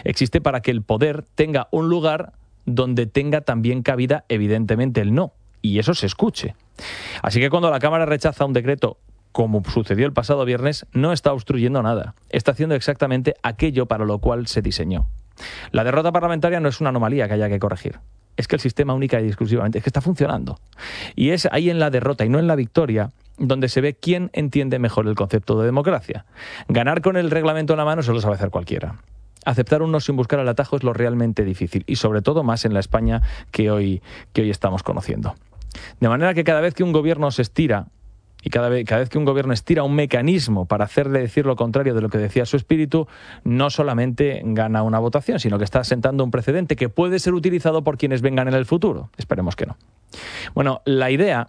Existe para que el poder tenga un lugar donde tenga también cabida, evidentemente, el no. Y eso se escuche. Así que cuando la Cámara rechaza un decreto, como sucedió el pasado viernes, no está obstruyendo nada. Está haciendo exactamente aquello para lo cual se diseñó. La derrota parlamentaria no es una anomalía que haya que corregir. Es que el sistema única y exclusivamente es que está funcionando. Y es ahí en la derrota y no en la victoria donde se ve quién entiende mejor el concepto de democracia. Ganar con el reglamento en la mano se lo sabe hacer cualquiera. Aceptar un no sin buscar el atajo es lo realmente difícil y sobre todo más en la España que hoy estamos conociendo. De manera que cada vez que un gobierno se estira y cada vez que un gobierno estira un mecanismo para hacerle decir lo contrario de lo que decía su espíritu, no solamente gana una votación, sino que está sentando un precedente que puede ser utilizado por quienes vengan en el futuro. Esperemos que no. Bueno, la idea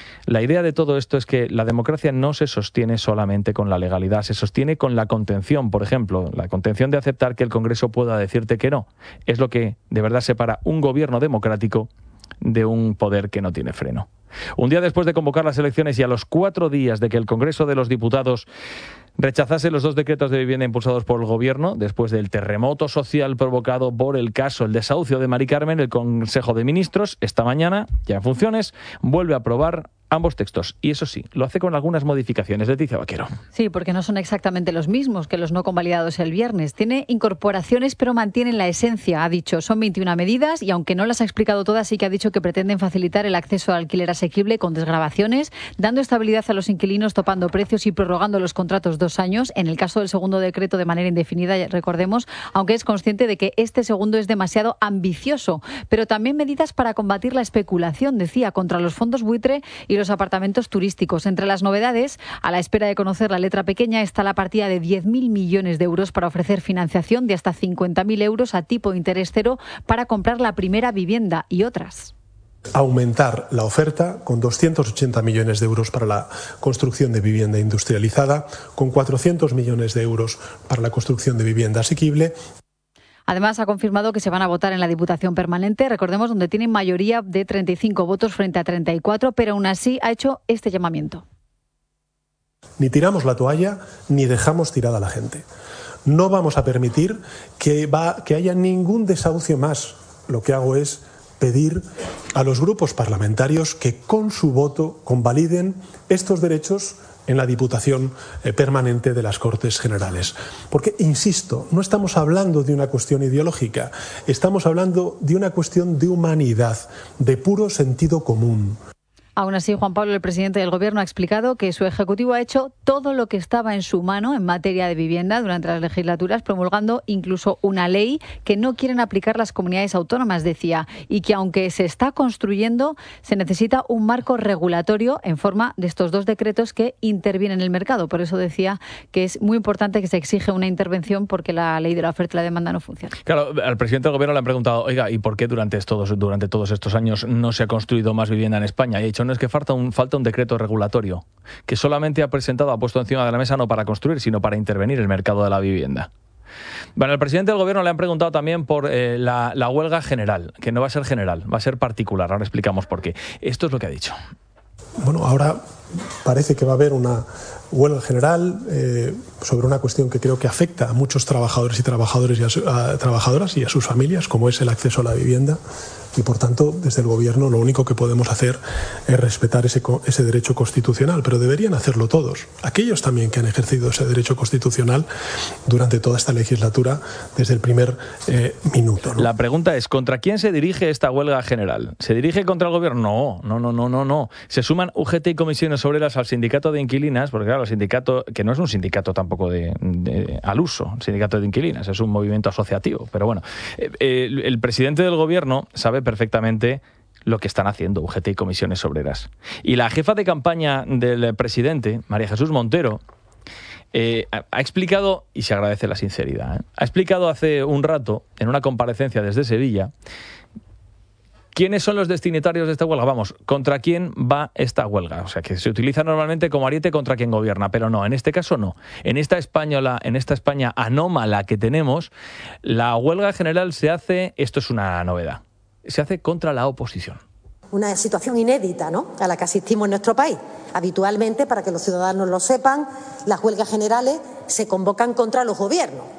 de todo esto es que la democracia no se sostiene solamente con la legalidad, se sostiene con la contención, por ejemplo, la contención de aceptar que el Congreso pueda decirte que no. Es lo que de verdad separa un gobierno democrático de un poder que no tiene freno. Un día después de convocar las elecciones y a los 4 días de que el Congreso de los Diputados rechazase los 2 decretos de vivienda impulsados por el Gobierno, después del terremoto social provocado por el desahucio de Mari Carmen, el Consejo de Ministros, esta mañana, ya en funciones, vuelve a aprobar ambos textos. Y eso sí, lo hace con algunas modificaciones. Leticia Vaquero. Sí, porque no son exactamente los mismos que los no convalidados el viernes. Tiene incorporaciones, pero mantienen la esencia. Ha dicho, son 21 medidas y aunque no las ha explicado todas, sí que ha dicho que pretenden facilitar el acceso al alquiler asequible con desgravaciones, dando estabilidad a los inquilinos, topando precios y prorrogando los contratos 2 años. En el caso del segundo decreto de manera indefinida, recordemos, aunque es consciente de que este segundo es demasiado ambicioso. Pero también medidas para combatir la especulación, decía, contra los fondos buitre y los apartamentos turísticos. Entre las novedades, a la espera de conocer la letra pequeña, está la partida de 10.000 millones de euros para ofrecer financiación de hasta 50.000 euros a tipo de interés cero para comprar la primera vivienda y otras. Aumentar la oferta con 280 millones de euros para la construcción de vivienda industrializada, con 400 millones de euros para la construcción de vivienda asequible. Además, ha confirmado que se van a votar en la Diputación Permanente, recordemos, donde tienen mayoría de 35 votos frente a 34, pero aún así ha hecho este llamamiento. Ni tiramos la toalla, ni dejamos tirada a la gente. No vamos a permitir que haya ningún desahucio más. Lo que hago es pedir a los grupos parlamentarios que con su voto convaliden estos derechos en la Diputación Permanente de las Cortes Generales. Porque, insisto, no estamos hablando de una cuestión ideológica, estamos hablando de una cuestión de humanidad, de puro sentido común. Aún así, Juan Pablo, el presidente del Gobierno, ha explicado que su Ejecutivo ha hecho todo lo que estaba en su mano en materia de vivienda durante las legislaturas, promulgando incluso una ley que no quieren aplicar las comunidades autónomas, decía, y que aunque se está construyendo, se necesita un marco regulatorio en forma de estos 2 decretos que intervienen en el mercado. Por eso decía que es muy importante que se exige una intervención porque la ley de la oferta y la demanda no funciona. Claro, al presidente del Gobierno le han preguntado, oiga, ¿y por qué durante todos estos años no se ha construido más vivienda en España? Y ha dicho, no, es que falta un decreto regulatorio que solamente ha puesto encima de la mesa no para construir, sino para intervenir en el mercado de la vivienda. Bueno, al presidente del Gobierno le han preguntado también por la huelga general, que no va a ser general, va a ser particular. Ahora explicamos por qué. Esto es lo que ha dicho. Bueno, ahora parece que va a haber una huelga general sobre una cuestión que creo que afecta a muchos trabajadores y trabajadoras y a sus familias, como es el acceso a la vivienda. Y, por tanto, desde el Gobierno lo único que podemos hacer es respetar ese derecho constitucional, pero deberían hacerlo todos. Aquellos también que han ejercido ese derecho constitucional durante toda esta legislatura desde el primer minuto, ¿no? La pregunta es, ¿contra quién se dirige esta huelga general? ¿Se dirige contra el Gobierno? No. Se suman UGT y Comisiones Obreras al sindicato de inquilinas, porque claro, el sindicato, que no es un sindicato tampoco al uso, el sindicato de inquilinas, es un movimiento asociativo. Pero bueno, el presidente del Gobierno sabe perfectamente lo que están haciendo UGT y Comisiones Obreras. Y la jefa de campaña del presidente, María Jesús Montero, ha explicado, y se agradece la sinceridad, ha explicado hace un rato, en una comparecencia desde Sevilla, ¿quiénes son los destinatarios de esta huelga? Vamos, ¿contra quién va esta huelga? O sea, que se utiliza normalmente como ariete contra quien gobierna, pero no, en este caso no. En esta España anómala que tenemos, la huelga general se hace, esto es una novedad, se hace contra la oposición. Una situación inédita, ¿no?, a la que asistimos en nuestro país. Habitualmente, para que los ciudadanos lo sepan, las huelgas generales se convocan contra los gobiernos.